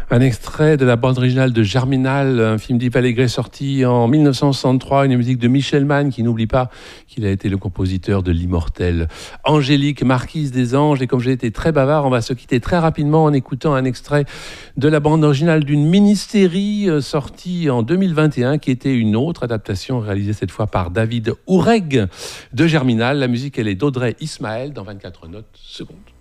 Un extrait de la bande originale de Germinal, un film d'Yves Allégret sorti en 1963, une musique de Michel Mann, qui n'oublie pas qu'il a été le compositeur de l'immortelle Angélique, marquise des anges. Et comme j'ai été très bavard, on va se quitter très rapidement en écoutant un extrait de la bande originale d'une mini-série sortie en 2021, qui était une autre adaptation réalisée cette fois par David Oureg de Germinal. La musique, elle est d'Audrey Ismaël dans 24 notes secondes.